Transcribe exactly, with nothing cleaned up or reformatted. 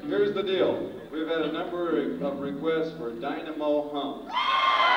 here's the deal. We've had a number of requests for Dynamo Hum.